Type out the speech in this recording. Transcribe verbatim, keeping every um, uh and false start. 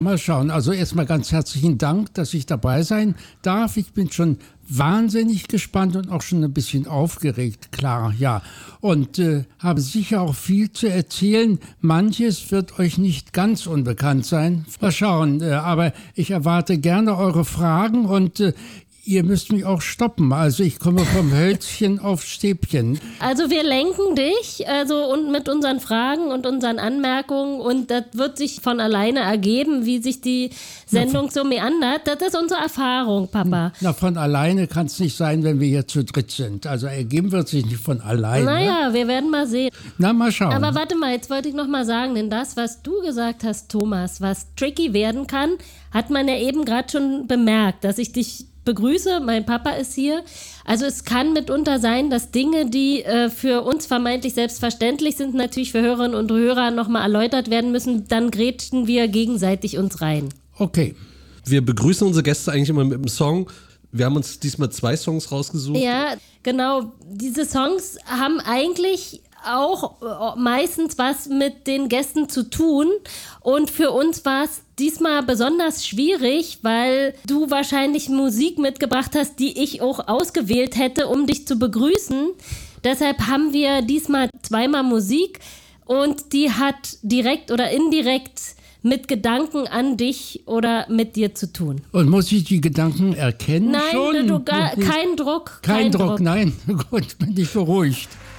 Mal schauen. Also erstmal ganz herzlichen Dank, dass ich dabei sein darf. Ich bin schon wahnsinnig gespannt und auch schon ein bisschen aufgeregt, klar, ja. Und äh, habe sicher auch viel zu erzählen. Manches wird euch nicht ganz unbekannt sein. Mal schauen, äh, aber ich erwarte gerne eure Fragen und äh, ihr müsst mich auch stoppen. Also ich komme vom Hölzchen auf Stäbchen. Also wir lenken dich, also und mit unseren Fragen und unseren Anmerkungen, und das wird sich von alleine ergeben, wie sich die Sendung so meandert. Das ist unsere Erfahrung, Papa. Na, von alleine kann es nicht sein, wenn wir hier zu dritt sind. Also ergeben wird sich nicht von alleine. Naja, wir werden mal sehen. Na, mal schauen. Aber warte mal, jetzt wollte ich noch mal sagen, denn das, was du gesagt hast, Thomas, was tricky werden kann, hat man ja eben gerade schon bemerkt, dass ich dich begrüße, mein Papa ist hier. Also es kann mitunter sein, dass Dinge, die äh, für uns vermeintlich selbstverständlich sind, natürlich für Hörerinnen und Hörer nochmal erläutert werden müssen. Dann grätschen wir gegenseitig uns rein. Okay. Wir begrüßen unsere Gäste eigentlich immer mit einem Song. Wir haben uns diesmal zwei Songs rausgesucht. Ja, genau. Diese Songs haben eigentlich auch meistens was mit den Gästen zu tun, und für uns war es diesmal besonders schwierig, weil du wahrscheinlich Musik mitgebracht hast, die ich auch ausgewählt hätte, um dich zu begrüßen. Deshalb haben wir diesmal zweimal Musik, und die hat direkt oder indirekt mit Gedanken an dich oder mit dir zu tun. Und muss ich die Gedanken erkennen? Nein, schon? du, gar, kein Druck. Kein, kein Druck, Druck, nein. Gut, bin ich beruhigt.